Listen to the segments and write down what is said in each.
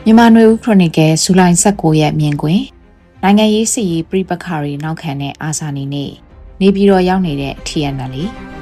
မြန်မာနွေဦးခရိုနီကယ်ဇူလိုင်19ရက်မြင်ကွင်းနိုင်ငံရေးစစ်ရေးပြပခါရီနောက်ခံတဲ့အာဇာနည်နေ့နေပြည်တော်ရောက်နေတဲ့ TNL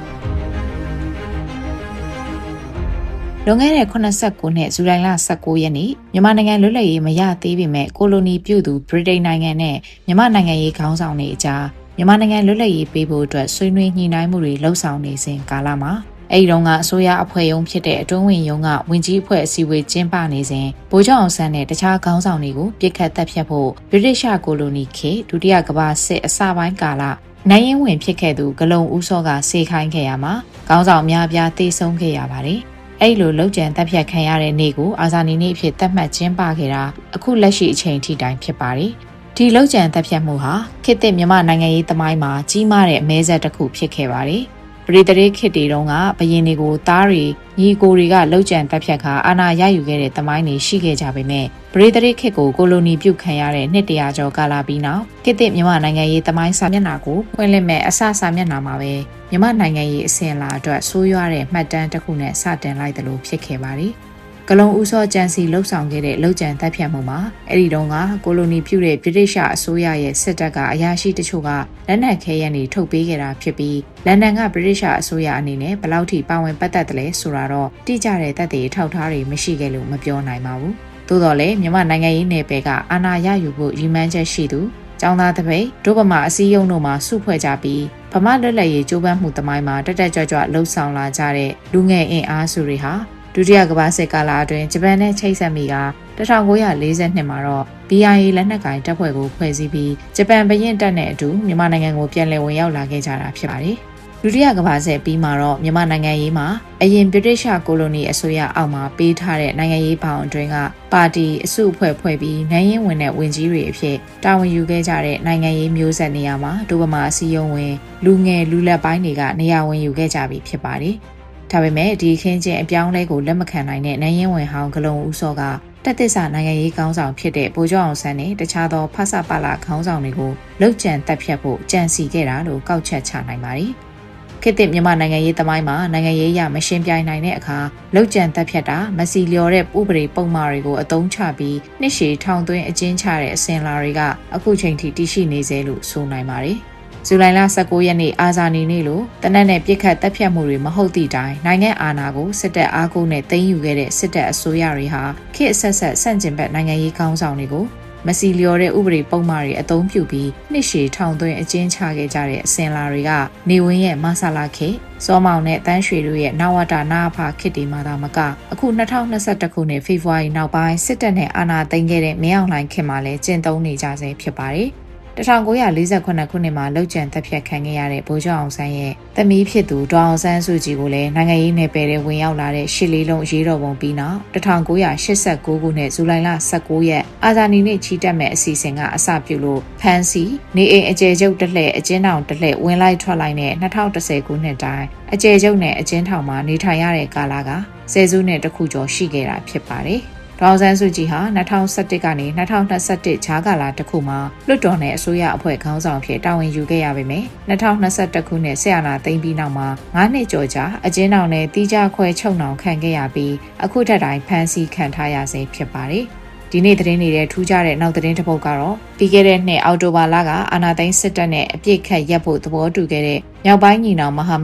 လွန်ခဲ့တဲ့89နှစ်ဇူလိုင်လ19ရက်နေ့မြန်မာနိုင်ငံလွတ်လပ်ရေးမရသေးပေမဲ့ကိုလိုနီပြုတ်သူဗြိတိန်နိုင်ငံနဲ့မြန်မာနိုင်ငံရေးခေါင်းဆောင်တွေအကြားမြန်မာနိုင်ငံလွတ်လပ်ရေးပေးဖို့အတွက်ဆွေးနွေးညှိနှိုင်းမှုတွေလှုပ်ဆောင်နေစဉ်ကာလမှာအဲဒီတုန်းကအစိုးရအဖွဲ့ရုံးဖြစ်တဲ့အတွင်းဝင်ရုံးကဝင်ကြီးအဖွဲ့အစည်းအဝေးကျင်းပနေစဉ်ဗိုလ်ချုပ်အောင်ဆန်းနဲ့တခြားခေါင်းဆောင်တွေကိုပြစ်ခတ်တပ်ဖြတ်ဖို့ဗြိတိရှကိုလိုနီခေတ်ဒုတိယကမ္ဘာစစ်အစပိုင်းကာလနိုင်ရင်ဝင်ဖြစ်ခဲ့သူဂလုံဦးစောကစေခိုင်းခဲ့ရမှာခေါင်းဆောင်များပြားတေဆုံးခဲ့ရပါတယ်။အဲဒီလိုလောက်ကျန်တပ်ဖြတ်ခံရတဲ့နေ့ကိုအာဇာနည်နေ့အဖြစ်သတ်မှတ်ကျင်းပခဲ့တာအခုလက်ရှိအချိန်ထိတိုင်ဖြစ်ပါတယ်။ဒီလောက်ကျန်တပ်ဖြတ်မှုဟာခေတ်သစ်မြန်မာနိုင်ငံရေးသမိုင်းမှာကြီးမားတဲ့အမဲဆက်တစ်ခုဖြစ်ခဲ့ပါတယ်။ပရိသတ်ခေတ်တွေတုန်းကဘရင်တွေကိုသားတွေညီကိုတွေကလှုပ်ကြံတပ်ဖြတ်ခါအာဏာရယူခဲ့တဲ့သမိုင်းတွေရှိခဲ့ကြပေမဲ့ပရိသတ်ခေတ်ကိုကိုလိုနီပြုတ်ခံရတဲ့နှစ်တရာကျော်ကာလပြီးနောက်ခေတ်သစ်မြန်မာနိုင်ငံရေးသမိုင်းစာမျက်နှာကိုဖွင့်လှစ်မဲ့အစစာမျက်နှာမှာပဲမြန်မာနိုင်ငံရေးအစဉ်အလာအတွက်ဆိုးရွားတဲ့မှတ်တမ်းတစ်ခုနဲ့စတင်လိုက်တယ်လို့ဖြစ်ခဲ့ပါတယ်။ကလုံဦးစောကျန်စီလှုပ်ဆောင်ခဲ့တဲ့လှုပ်ကြံတပ်ဖြတ်မှုမှာအဲ့ဒီတုန်းကကိုလိုနီပြုတ်တဲ့ဗြိတိရှအစိုးရရဲ့စစ်တပ်ကအရာရှိတချို့ကလက်နက်ခဲယမ်းတွေထုတ်ပေးခဲ့တာဖြစ်ပြီးလန်ဒန်ကဗြိတိရှအစိုးရအနေနဲ့ဘယ်လောက်ထိပါဝင်ပတ်သက်တယ်လဲဆိုတာတော့တိကျတဲ့သက်သေထောက်ထားတွေမရှိခဲ့လို့မပြောနိုင်ပါဘူး။သို့တော်လည်းမြန်မာနိုင်ငံရေးနယ်ပယ်ကအာဏာရယူဖို့ရည်မှန်းချက်ရှိသူကျောင်းသားတပိတ်ဒုဗမာအစည်းအရုံးတို့မှစုဖွဲ့ကြပြီးဗမာလွတ်လပ်ရေးကြိုးပမ်းမှုသမိုင်းမှာတက်တက်ကြွကြွလှုပ်ဆောင်လာကြတဲ့လူငယ်အင်အားစုတွေဟာဒုတိယကမ္ဘာစစ်ကာလအတွင်းဂျပန်နဲ့ချိတ်ဆက်မိက1942မှာတော့ BIA လက်နက်ကင်တပ်ဖွဲ့ကိုဖွဲ့စည်းပြီးဂျပန်ဘရင်တပ်နဲ့အတူမြန်မာနိုင်ငံကိုပြန်လည်ဝင်ရောက်လာခဲ့ကြတာဖြစ်ပါတယ်။ဒုတိယကမ္ဘာစစ်ပြီးမှာတော့မြန်မာနိုင်ငံရေးမှာအရင်ဗြိတိရှကိုလိုနီအစိုးရအောက်မှာပေးထားတဲ့နိုင်ငံရေးဘောင်အတွင်းကပါတီအစုအဖွဲ့ဖွဲ့ပြီးနိုင်ရင်ဝင်တဲ့ဝင်ကြီးတွေအဖြစ်တာဝန်ယူခဲ့ကြတဲ့နိုင်ငံရေးမျိုးဆက်နေရာမှာဒုဗမာအစည်းအရုံးဝင်လူငယ်လူလက်ပိုင်းတွေကနေရာဝင်ယူခဲ့ကြပြီဖြစ်ပါတယ်။ဒါပေမဲ့ဒီခင်းချင်းအပြောင်းလဲကိုလက်မခံနိုင်တဲ့နိုင်ရင်ဝင်ဟောင်းဂလုံဦးစောကတက်သစ္စာနိုင်ငံရေးခေါင်းဆောင်ဖြစ်တဲ့ဗိုလ်ချုပ်အောင်ဆန်းနဲ့တခြားသောဖဆပလခေါင်းဆောင်တွေကိုလှုပ်ကြံတက်ဖြတ်ဖို့ကြံစီခဲ့တာလို့ကောက်ချက်ချနိုင်ပါတယ်။ခေတ်သစ်မြန်မာနိုင်ငံရေးသမိုင်းမှာနိုင်ငံရေးရမရှင်းပြိုင်နိုင်တဲ့အခါလှုပ်ကြံတက်ဖြတ်တာမစီလျော်တဲ့ဥပဒေပုံမှားတွေကိုအသုံးချပြီးနှစ်ရှည်ထောင်သွင်းအကျဉ်းချတဲ့အစဉ်လာတွေကအခုချိန်ထိတည်ရှိနေသေးလို့ဆိုနိုင်ပါတယ်။ဇူလိုင်လ19ရက်နေ့အာဇာနည်နေ့လို့တနက်နဲ့ပြစ်ခတ်တပ်ဖြတ်မှုတွေမဟုတ်သည့်တိုင်နိုင်ငံအာဏာကိုစစ်တပ်အားကိုးနဲ့သိမ်းယူခဲ့တဲ့စစ်တပ်အစိုးရတွေဟာခေတ်အဆက်ဆက်ဆန့်ကျင်ဘက်နိုင်ငံရေးခေါင်းဆောင်တွေကိုမစီလျော်တဲ့ဥပဒေပုံမှားတွေအသုံးပြုပြီးနှစ်ရှည်ထောင်သွင်းအကျဉ်းချခဲ့ကြတဲ့အစဉ်လာတွေကနေဝင်းရဲ့မဆလာခေတ်စောမောင်နဲ့တန်းရွှေတို့ရဲ့နဝတနာဖခေတ်ဒီမှာသာမကအခု2021ခုနှစ်ဖေဖော်ဝါရီနောက်ပိုင်းစစ်တပ်နဲ့အာဏာသိမ်းခဲ့တဲ့မင်းအောင်လှိုင်ခေတ်မှာလည်းကျင့်သုံးနေကြဆဲဖြစ်ပါတယ်1948ခုနှစ်မှာလှုပ်ကြံတပ်ဖြတ်ခံခဲ့ရတဲ့ဗိုလ်ချုပ်အောင်ဆန်းရဲ့သမီးဖြစ်သူဒေါအောင်ဆန်းစုကြည်ကိုလည်းနိုင်ငံရေးနယ်ပယ်ထဲဝင်ရောက်လာတဲ့ရှစ်လေးလုံးရေးတော်ပုံပြီးနောက်1989ခုနှစ်ဇူလိုင်လ19ရက်အာဇာနည်နေ့ချီတက်မဲ့အစီအစဉ်ကအစပြုလို့ဖန်စီနေအိမ်အကျယ်ချုပ်တစ်လှည့်အကျဉ်းထောင်တစ်လှည့်ဝင်လိုက်ထွက်လိုက်နဲ့2010ခုနှစ်တိုင်းအကျယ်ချုပ်နဲ့အကျဉ်းထောင်မှာနေထိုင်ရတဲ့ကာလကဆယ်စုနှစ်တစ်ခုကျော်ရှိခဲ့တာဖြစ်ပါတယ်ဒေါအောင်ဆန်းစုကြည်ဟာ2011ကနေ2021ဂျားကာလတစ်ခုမှာလွှတ်တော်နဲ့အစိုးရအဖွဲ့ခေါင်းဆောင်ဖြစ်တာဝန်ယူခဲ့ရပေမယ့်2021ခုနှစ်ဆက်အာဏာသိမ်းပြီးနောက်မှာ9နှစ်ကျော်ကြာအကျဉ်းထောင်နဲ့တီးခြားခွဲချုပ်နှောင်ခံခဲ့ရပြီးအခုထက်တိုင်ဖမ်းဆီးခံထားရဆဲဖြစ်ပါတယ်။ဒီနေ့သတင်းတွေထူးခြားတဲ့နောက်သတင်းတစ်ပုဒ်ကတော့ပြီးခဲ့တဲ့နှစ်အောက်တိုဘာလကအာဏာသိမ်းစစ်တပ်နဲ့အပြစ်ခတ်ရပ်ဖို့သဘောတူခဲ့တဲ့မြောက်ပိုင်းညီနောင်မဟာ